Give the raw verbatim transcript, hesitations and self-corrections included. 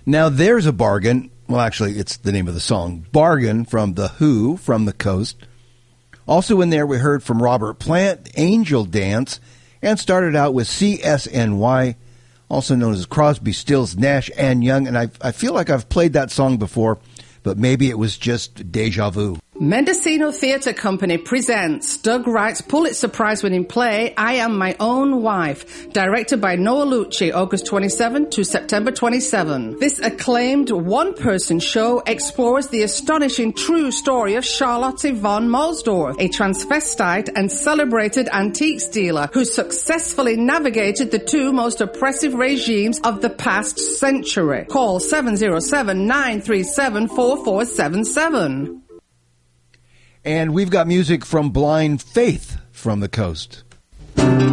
Now there's a bargain. Well, actually, it's the name of the song. Bargain from The Who, From the Coast. Also in there, we heard from Robert Plant, Angel Dance, and started out with C S N Y, also known as Crosby, Stills, Nash and Young. And I, I feel like I've played that song before, but maybe it was just deja vu. Mendocino Theatre Company presents Doug Wright's Pulitzer Prize-winning play, I Am My Own Wife, directed by Noah Lucci, August twenty-seventh to September twenty-seventh. This acclaimed one-person show explores the astonishing true story of Charlotte Yvonne Mosdorf, a transvestite and celebrated antiques dealer who successfully navigated the two most oppressive regimes of the past century. Call seven oh seven, nine three seven, four four seven seven. And we've got music from Blind Faith from the Coast.